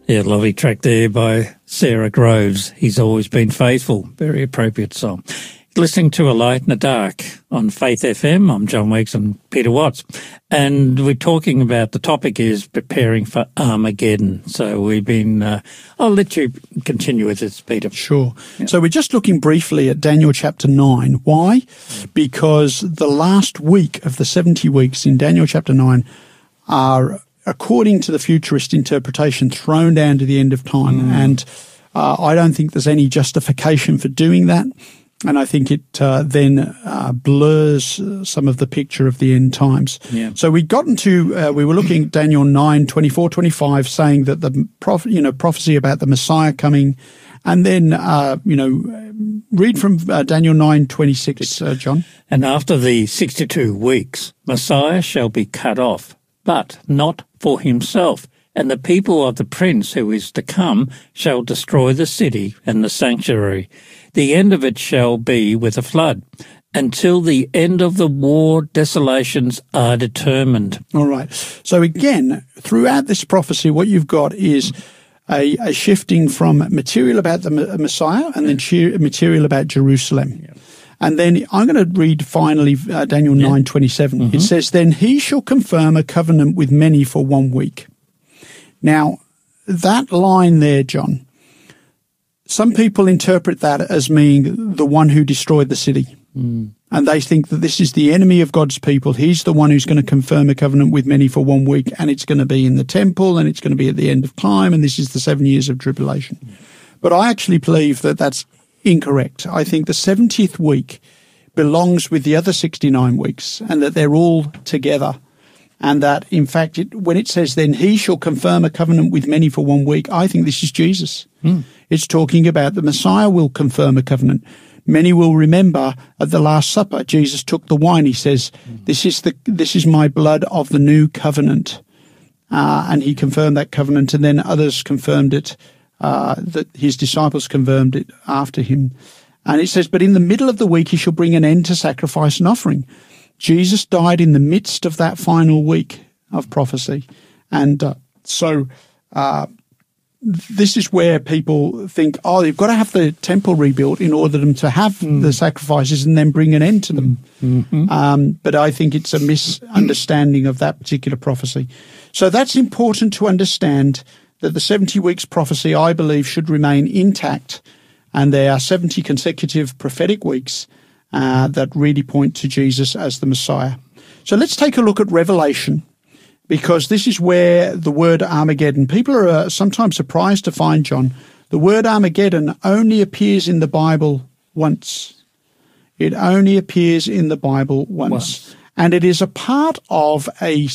Yeah, lovely track there by Sarah Groves. He's Always Been Faithful. Very appropriate song. Listening to A Light in the Dark on Faith FM. I'm John Weeks and Peter Watts. And we're talking about, the topic is preparing for Armageddon. So we've been, I'll let you continue with this, Peter. Sure. Yeah. So we're just looking briefly at Daniel chapter 9. Why? Because the last week of the 70 weeks in Daniel chapter 9 are, according to the futurist interpretation, thrown down to the end of time. And I don't think there's any justification for doing that. And I think it then blurs some of the picture of the end times. Yeah. So we were looking at Daniel 9, 24, 25, saying that the prophecy about the Messiah coming. And then, read from Daniel 9, 26, John. And after the 62 weeks, Messiah shall be cut off, but not for himself. And the people of the prince who is to come shall destroy the city and the sanctuary. The end of it shall be with a flood. Until the end of the war, desolations are determined. All right. So again, throughout this prophecy, what you've got is a shifting from material about the Messiah and then material about Jerusalem. Yeah. And then I'm going to read finally Daniel 9:27. It says, "Then he shall confirm a covenant with many for 1 week." Now, that line there, John, some people interpret that as meaning the one who destroyed the city. And they think that this is the enemy of God's people. He's the one who's going to confirm a covenant with many for 1 week, and it's going to be in the temple, and it's going to be at the end of time, and this is the 7 years of tribulation. But I actually believe that that's incorrect. I think the 70th week belongs with the other 69 weeks, and that they're all together. And that, in fact, when it says, then he shall confirm a covenant with many for 1 week, I think this is Jesus. It's talking about the Messiah will confirm a covenant. Many will remember at the Last Supper, Jesus took the wine. He says, this is my blood of the new covenant. And he confirmed that covenant, and then others confirmed it, that his disciples confirmed it after him. And it says, but in the middle of the week, he shall bring an end to sacrifice and offering. Jesus died in the midst of that final week of prophecy. And this is where people think, you've got to have the temple rebuilt in order for them to have the sacrifices and then bring an end to them. But I think it's a misunderstanding of that particular prophecy. So that's important to understand, that the 70 weeks prophecy, I believe, should remain intact. And there are 70 consecutive prophetic weeks that really point to Jesus as the Messiah. So let's take a look at Revelation, because this is where the word Armageddon, people are sometimes surprised to find, John, the word Armageddon only appears in the Bible once. It only appears in the Bible once. And it is a part of a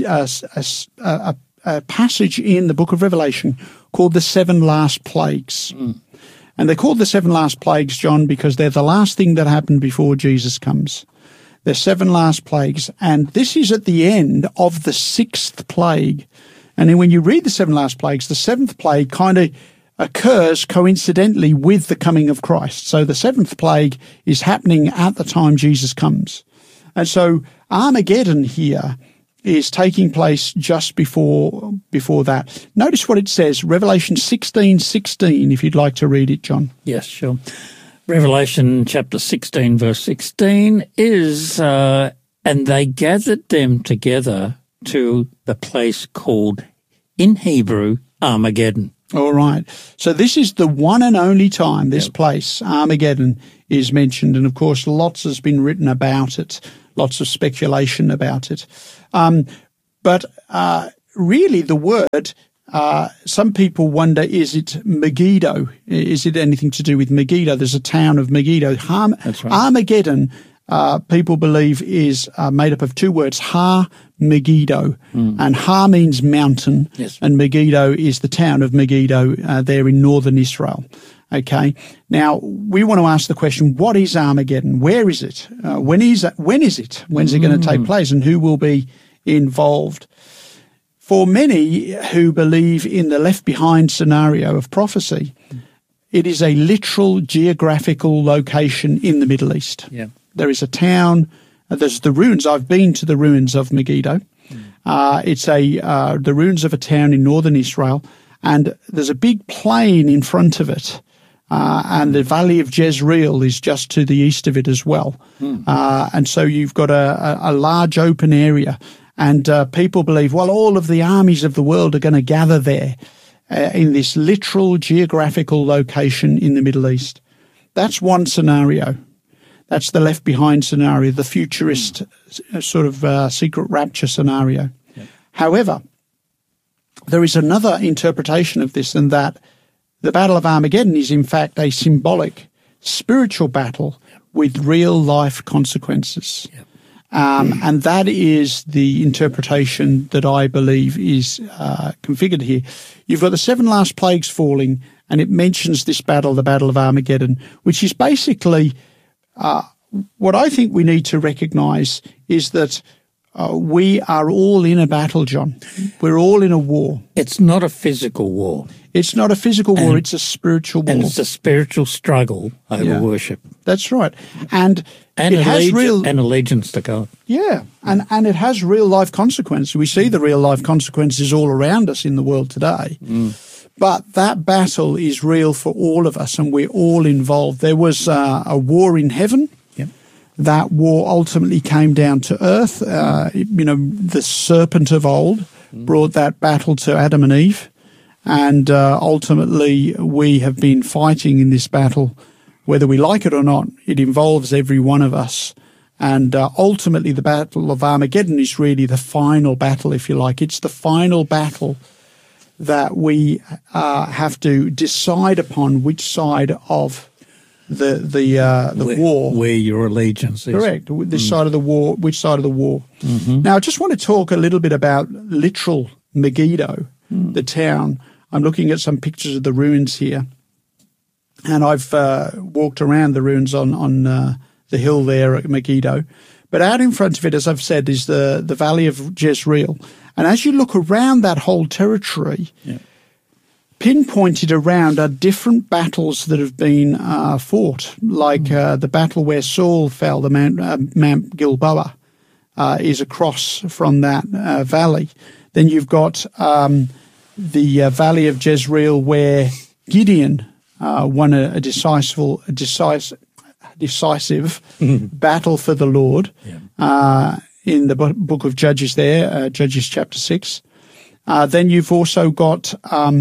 passage in the book of Revelation called the 7 last plagues. And they're called the 7 last plagues, John, because they're the last thing that happened before Jesus comes. They're 7 last plagues, and this is at the end of the 6th plague. And then when you read the 7 last plagues, the 7th plague kind of occurs coincidentally with the coming of Christ. So the 7th plague is happening at the time Jesus comes. And so Armageddon here is taking place just before that. Notice what it says, Revelation 16:16, if you'd like to read it, John. Yes, sure. Revelation chapter 16, verse 16 is, and they gathered them together to the place called, in Hebrew, Armageddon. All right. So this is the one and only time this place, Armageddon, is mentioned. And, of course, lots has been written about it, lots of speculation about it. But really the word, some people wonder, is it Megiddo? Is it anything to do with Megiddo? There's a town of Megiddo. That's right. Armageddon, people believe, is made up of 2 words, Ha-Megiddo. And Ha means mountain, and Megiddo is the town of Megiddo there in northern Israel. Okay. Now, we want to ask the question, what is Armageddon? Where is it? When is it? When's it going to take place, and who will be involved? For many who believe in the left behind scenario of prophecy, it is a literal geographical location in the Middle East. Yeah. There is a town, there's the ruins. I've been to the ruins of Megiddo. It's the ruins of a town in northern Israel. And there's a big plain in front of it. And the Valley of Jezreel is just to the east of it as well. And so you've got a large open area. And people believe, well, all of the armies of the world are going to gather there in this literal geographical location in the Middle East. That's one scenario. That's the Left Behind scenario, the futurist sort of secret rapture scenario. Yep. However, there is another interpretation of this, and that the Battle of Armageddon is in fact a symbolic spiritual battle with real-life consequences. Yep. And that is the interpretation that I believe is configured here. You've got the 7 last plagues falling, and it mentions this battle, the Battle of Armageddon, which is basically what I think we need to recognise is that we are all in a battle, John. We're all in a war. It's not a physical war. It's not a physical war, it's a spiritual war. And it's a spiritual struggle over worship. That's right. And it has allegiance to God. Yeah, and it has real-life consequences. We see the real-life consequences all around us in the world today. But that battle is real for all of us, and we're all involved. There was a war in heaven. That war ultimately came down to earth. The serpent of old brought that battle to Adam and Eve. And ultimately, we have been fighting in this battle, whether we like it or not. It involves every one of us. And ultimately, the Battle of Armageddon is really the final battle, if you like. It's the final battle that we have to decide upon which side of the war. Where your allegiance is. Correct. This side of the war, which side of the war. Now, I just want to talk a little bit about literal Megiddo, the town. I'm looking at some pictures of the ruins here, and I've walked around the ruins on the hill there at Megiddo. But out in front of it, as I've said, is the Valley of Jezreel. And as you look around that whole territory, pinpointed around are different battles that have been fought, like the battle where Saul fell, the Mount Gilboa, is across from that valley. Then you've got the Valley of Jezreel, where Gideon won a decisive battle for the Lord in the book of Judges there, Judges chapter 6. Then you've also got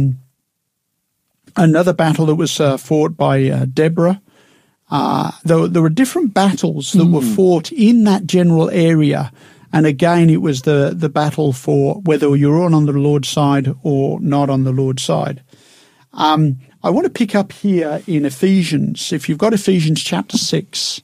another battle that was fought by Deborah. There were different battles that were fought in that general area. And again, it was the battle for whether you're on the Lord's side or not on the Lord's side. I want to pick up here in Ephesians. If you've got Ephesians chapter 6,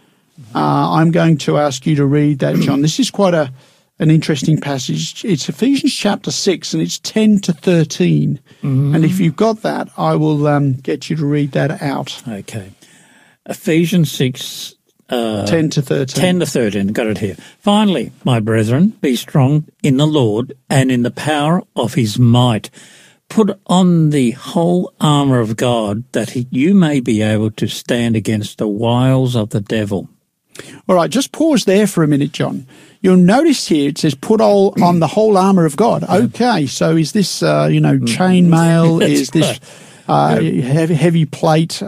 I'm going to ask you to read that, John. This is quite an interesting passage. It's Ephesians chapter 6, and it's 10 to 13. And if you've got that, I will get you to read that out. Okay. Ephesians 6... 10 to 13. 10 to 13, got it here. Finally, my brethren, be strong in the Lord and in the power of his might. Put on the whole armour of God, that you may be able to stand against the wiles of the devil. All right, just pause there for a minute, John. You'll notice here it says put on the whole armour of God. Okay, so is this, chain mail? Is this... heavy plate,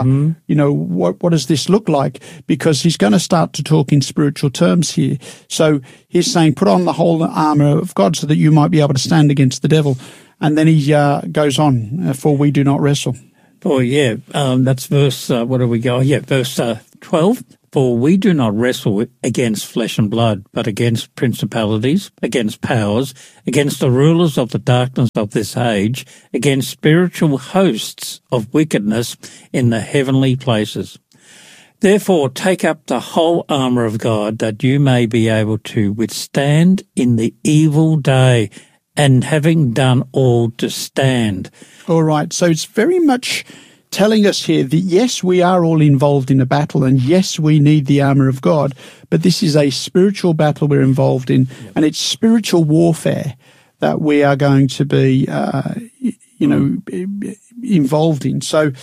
what does this look like? Because he's going to start to talk in spiritual terms here. So he's saying, put on the whole armour of God so that you might be able to stand against the devil. And then he goes on, for we do not wrestle. Oh, yeah, that's verse, what do we go? Yeah, verse 12. For we do not wrestle against flesh and blood, but against principalities, against powers, against the rulers of the darkness of this age, against spiritual hosts of wickedness in the heavenly places. Therefore, take up the whole armour of God, that you may be able to withstand in the evil day, and having done all, to stand. All right, so it's very much telling us here that, yes, we are all involved in a battle, and yes, we need the armour of God, but this is a spiritual battle we're involved in, and it's spiritual warfare that we are going to be, involved in. So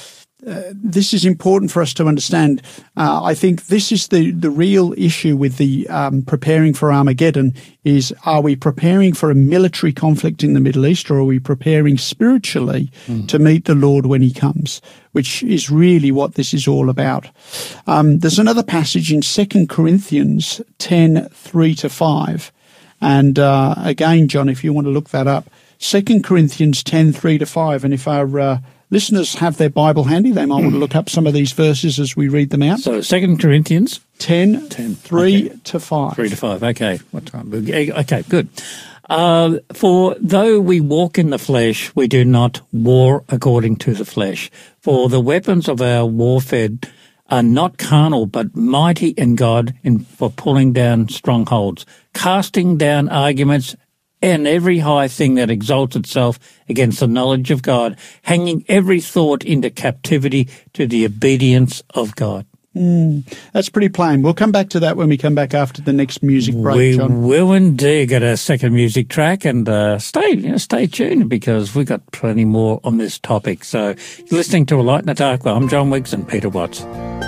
this is important for us to understand. I think this is the real issue with the preparing for Armageddon is, are we preparing for a military conflict in the Middle East, or are we preparing spiritually to meet the Lord when he comes, which is really what this is all about. There's another passage in 2 Corinthians 10, 3-5. And again, John, if you want to look that up, 2 Corinthians 10, 3-5. And if our listeners have their Bible handy, they might want to look up some of these verses as we read them out. So 2 Corinthians 10, 3-5. 3-5, okay. What time? Okay, good. For though we walk in the flesh, we do not war according to the flesh. For the weapons of our warfare are not carnal, but mighty in God for pulling down strongholds, casting down arguments and every high thing that exalts itself against the knowledge of God, hanging every thought into captivity to the obedience of God. That's pretty plain. We'll come back to that when we come back after the next music break, John. We will indeed get a second music track, and stay tuned, because we've got plenty more on this topic. So you're listening to A Light in the Dark. Well, I'm John Wiggs and Peter Watts.